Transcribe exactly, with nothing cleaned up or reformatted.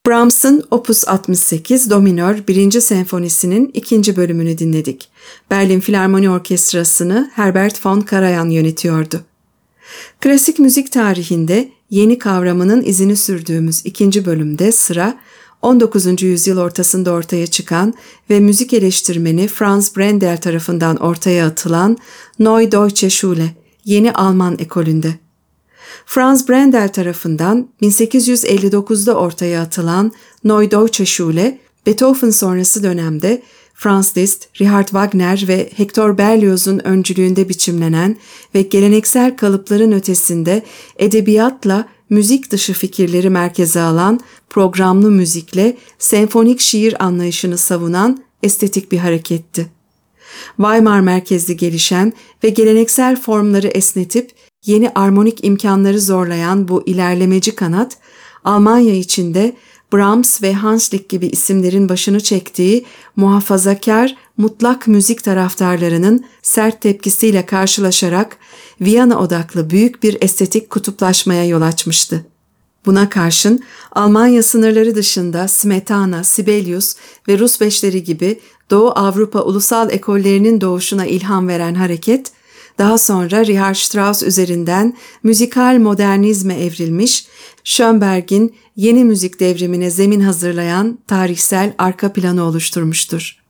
Brahms'ın Opus altmış sekiz Do minör birinci senfonisinin ikinci bölümünü dinledik. Berlin Filarmoni Orkestrası'nı Herbert von Karajan yönetiyordu. Klasik müzik tarihinde yeni kavramının izini sürdüğümüz ikinci bölümde sıra on dokuzuncu yüzyıl ortasında ortaya çıkan ve müzik eleştirmeni Franz Brendel tarafından ortaya atılan Neue Deutsche Schule, Yeni Alman ekolünde. Franz Brendel tarafından bin sekiz yüz elli dokuzda ortaya atılan Neue Deutsche Schule, Beethoven sonrası dönemde Franz Liszt, Richard Wagner ve Hector Berlioz'un öncülüğünde biçimlenen ve geleneksel kalıpların ötesinde edebiyatla müzik dışı fikirleri merkeze alan programlı müzikle senfonik şiir anlayışını savunan estetik bir hareketti. Weimar merkezli gelişen ve geleneksel formları esnetip yeni armonik imkanları zorlayan bu ilerlemeci kanat, Almanya içinde Brahms ve Hanslick gibi isimlerin başını çektiği muhafazakar, mutlak müzik taraftarlarının sert tepkisiyle karşılaşarak Viyana odaklı büyük bir estetik kutuplaşmaya yol açmıştı. Buna karşın Almanya sınırları dışında Smetana, Sibelius ve Rus beşleri gibi Doğu Avrupa ulusal ekollerinin doğuşuna ilham veren hareket, daha sonra Richard Strauss üzerinden müzikal modernizme evrilmiş, Schönberg'in yeni müzik devrimine zemin hazırlayan tarihsel arka planı oluşturmuştur.